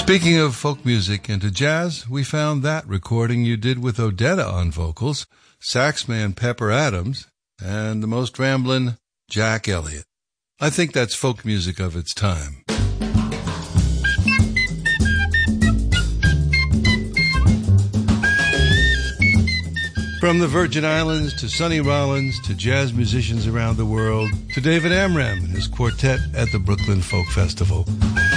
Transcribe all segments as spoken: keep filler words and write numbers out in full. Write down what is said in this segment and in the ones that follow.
Speaking of folk music into jazz, we found that recording you did with Odetta on vocals, saxman Pepper Adams, and the most ramblin' Jack Elliott. I think that's folk music of its time. From the Virgin Islands to Sonny Rollins to jazz musicians around the world to David Amram and his quartet at the Brooklyn Folk Festival.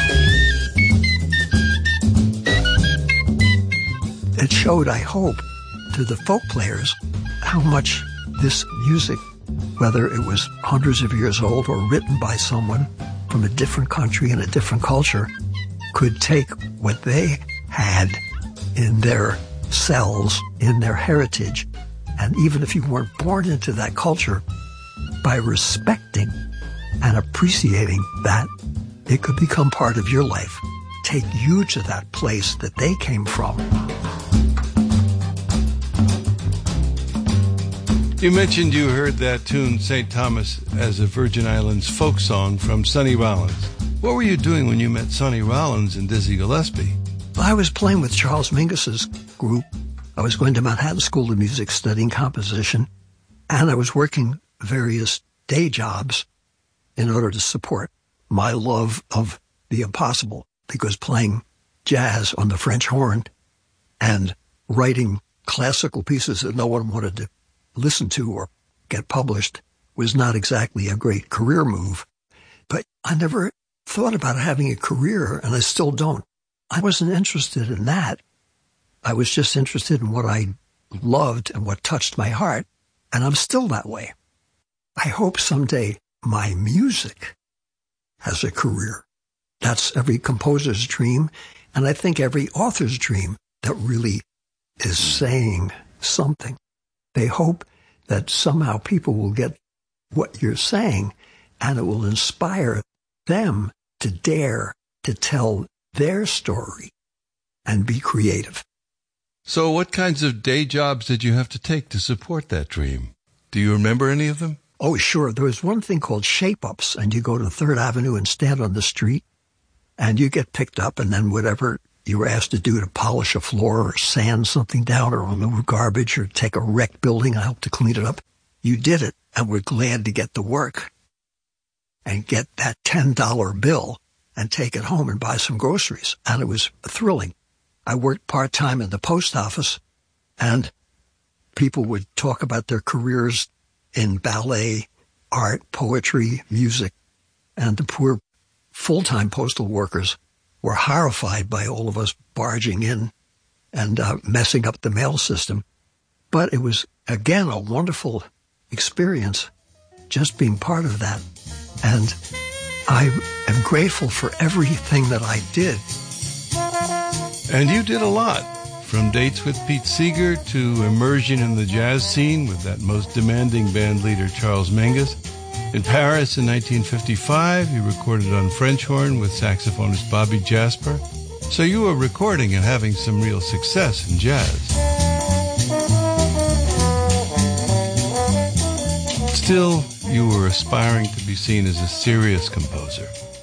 It showed, I hope, to the folk players how much this music, whether it was hundreds of years old or written by someone from a different country and a different culture, could take what they had in their cells, in their heritage, and even if you weren't born into that culture, by respecting and appreciating that, it could become part of your life. Take you to that place that they came from. You mentioned you heard that tune, Saint Thomas, as a Virgin Islands folk song from Sonny Rollins. What were you doing when you met Sonny Rollins and Dizzy Gillespie? I was playing with Charles Mingus's group. I was going to Manhattan School of Music studying composition, and I was working various day jobs in order to support my love of the impossible, because playing jazz on the French horn and writing classical pieces that no one wanted to listen to or get published was not exactly a great career move. But I never thought about having a career, and I still don't. I wasn't interested in that. I was just interested in what I loved and what touched my heart, and I'm still that way. I hope someday my music has a career. That's every composer's dream, and I think every author's dream that really is saying something. They hope that somehow people will get what you're saying, and it will inspire them to dare to tell their story and be creative. So what kinds of day jobs did you have to take to support that dream? Do you remember any of them? Oh, sure. There was one thing called shape-ups, and you go to Third Avenue and stand on the street, and you get picked up, and then whatever you were asked to do to polish a floor or sand something down or remove garbage or take a wrecked building and help to clean it up, you did it and were glad to get the work and get that ten dollar bill and take it home and buy some groceries. And it was thrilling. I worked part-time in the post office, and people would talk about their careers in ballet, art, poetry, music, and the poor full-time postal workers were horrified by all of us barging in and uh, messing up the mail system. But it was, again, a wonderful experience just being part of that. And I am grateful for everything that I did. And you did a lot, from dates with Pete Seeger to immersion in the jazz scene with that most demanding band leader, Charles Mingus. In Paris in nineteen fifty-five, you recorded on French horn with saxophonist Bobby Jasper. So you were recording and having some real success in jazz. Still, you were aspiring to be seen as a serious composer.